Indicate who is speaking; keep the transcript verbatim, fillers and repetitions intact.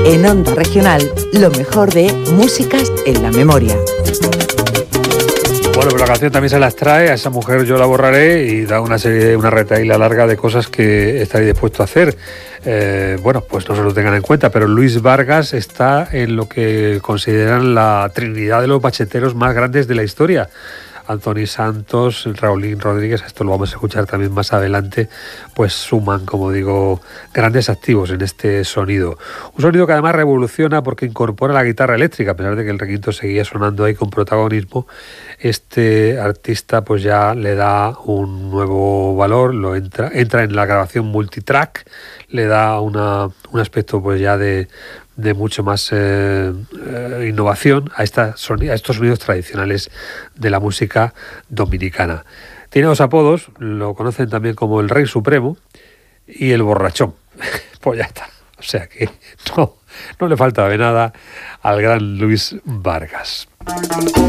Speaker 1: En Onda Regional, lo mejor de Músicas en la Memoria.
Speaker 2: Bueno, pues la canción también se las trae, a esa mujer yo la borraré, y da una serie, una retahíla larga de cosas que estaría dispuesto a hacer. Eh, bueno, pues no se lo tengan en cuenta, pero Luis Vargas está en lo que consideran la trinidad de los bacheteros más grandes de la historia. Anthony Santos, Raulín Rodríguez, esto lo vamos a escuchar también más adelante, pues suman, como digo, grandes activos en este sonido. Un sonido que además revoluciona porque incorpora la guitarra eléctrica, a pesar de que el requinto seguía sonando ahí con protagonismo. Este artista pues ya le da un nuevo valor, lo entra, entra en la grabación multitrack, le da una, un aspecto pues ya de... de mucho más eh, eh, innovación a, esta soni- a estos sonidos tradicionales de la música dominicana. Tiene dos apodos, lo conocen también como el Rey Supremo y el Borrachón. Pues ya está, o sea que no, no le falta de nada al gran Luis Vargas.